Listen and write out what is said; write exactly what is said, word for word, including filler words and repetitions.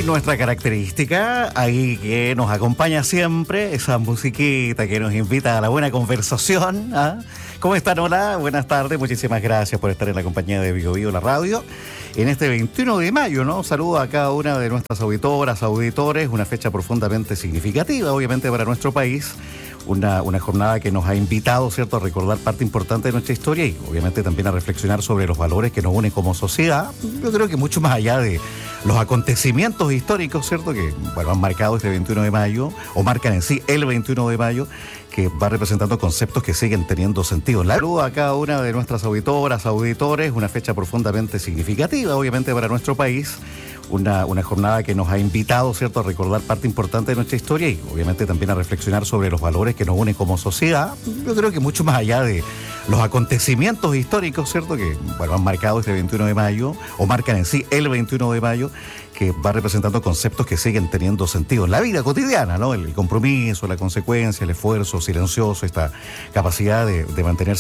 nuestra característica, ahí que nos acompaña siempre, esa musiquita que nos invita a la buena conversación. ¿Ah? ¿Cómo están? Hola, buenas tardes, muchísimas gracias por estar en la compañía de Bio Bio, la radio. En este veintiuno de mayo, ¿no? Saludo a cada una de nuestras auditoras, auditores, una fecha profundamente significativa, obviamente, para nuestro país. Una, una jornada que nos ha invitado, ¿cierto?, a recordar parte importante de nuestra historia y obviamente también a reflexionar sobre los valores que nos unen como sociedad. Yo creo que mucho más allá de los acontecimientos históricos, ¿cierto?, que bueno, han marcado este veintiuno de mayo, o marcan en sí el veintiuno de mayo, que va representando conceptos que siguen teniendo sentido. La saludo a cada una de nuestras auditoras, auditores, una fecha profundamente significativa, obviamente, para nuestro país. Una, una jornada que nos ha invitado, ¿cierto?, a recordar parte importante de nuestra historia y obviamente también a reflexionar sobre los valores que nos unen como sociedad. Yo creo que mucho más allá de los acontecimientos históricos, ¿cierto?, que bueno, han marcado este veintiuno de mayo, o marcan en sí el veintiuno de mayo, que va representando conceptos que siguen teniendo sentido en la vida cotidiana, ¿no? El compromiso, la consecuencia, el esfuerzo silencioso, esta capacidad de, de mantenerse